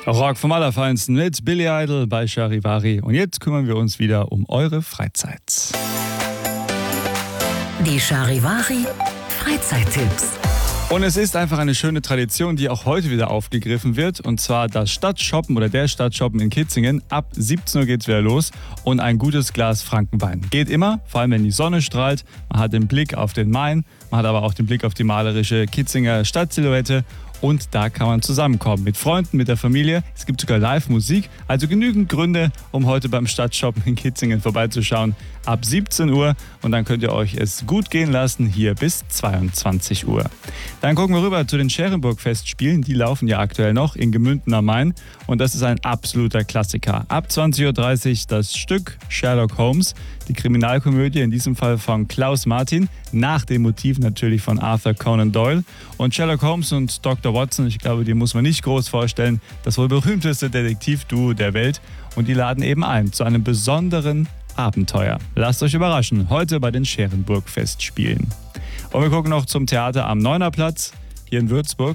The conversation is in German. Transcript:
Rock vom Allerfeinsten mit Billy Idol bei Charivari. Und jetzt kümmern wir uns wieder um eure Freizeit. Die Charivari Freizeittipps. Und es ist einfach eine schöne Tradition, die auch heute wieder aufgegriffen wird. Und zwar das Stadtshoppen oder der Stadtshoppen in Kitzingen. Ab 17 Uhr geht's wieder los und ein gutes Glas Frankenwein. Geht immer, vor allem wenn die Sonne strahlt. Man hat den Blick auf den Main, man hat aber auch den Blick auf die malerische Kitzinger Stadtsilhouette. Und da kann man zusammenkommen mit Freunden, mit der Familie. Es gibt sogar Live-Musik, also genügend Gründe, um heute beim Stadtshoppen in Kitzingen vorbeizuschauen. Ab 17 Uhr und dann könnt ihr euch es gut gehen lassen, hier bis 22 Uhr. Dann gucken wir rüber zu den Scherenburg-Festspielen. Die laufen ja aktuell noch in Gemünden am Main und das ist ein absoluter Klassiker. Ab 20.30 Uhr das Stück Sherlock Holmes, die Kriminalkomödie, in diesem Fall von Klaus Martin, nach dem Motiv natürlich von Arthur Conan Doyle. Und Sherlock Holmes und Dr. Watson, ich glaube, die muss man nicht groß vorstellen, das wohl berühmteste Detektivduo der Welt. Und die laden eben ein zu einem besonderen Abenteuer. Lasst euch überraschen, heute bei den Scherenburg-Festspielen. Und wir gucken noch zum Theater am Neuner Platz hier in Würzburg.